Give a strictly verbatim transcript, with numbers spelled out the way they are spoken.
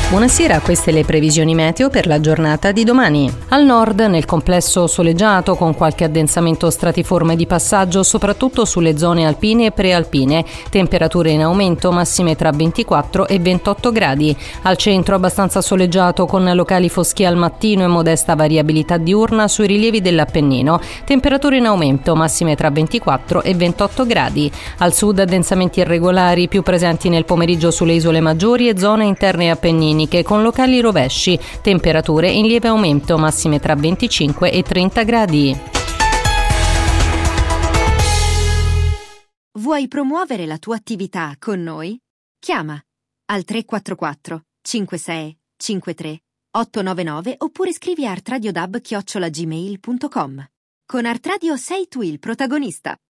Buonasera, queste le previsioni meteo per la giornata di domani. Al nord, nel complesso soleggiato con qualche addensamento stratiforme di passaggio, soprattutto sulle zone alpine e prealpine. Temperature in aumento, massime tra ventiquattro e ventotto gradi. Al centro abbastanza soleggiato con locali foschi al mattino e modesta variabilità diurna sui rilievi dell'Appennino. Temperature in aumento, massime tra ventiquattro e ventotto gradi. Al sud addensamenti irregolari più presenti nel pomeriggio sulle isole maggiori e zone interne appenniniche con locali rovesci. Temperature in lieve aumento, massime tra venticinque e trenta gradi. Vuoi promuovere la tua attività con noi? Chiama al tre quattro quattro cinque sei cinque tre otto nove nove oppure scrivi a artradiodab chiocciola gmail punto com. Con Artradio sei tu il protagonista.